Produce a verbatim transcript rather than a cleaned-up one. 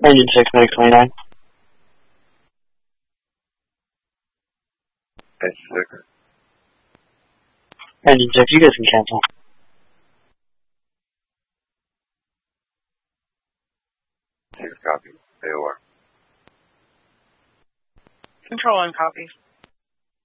Engine six, medic twenty-nine. Engine six. Engine six, you guys can cancel. Six copy. A O R. Control one copy.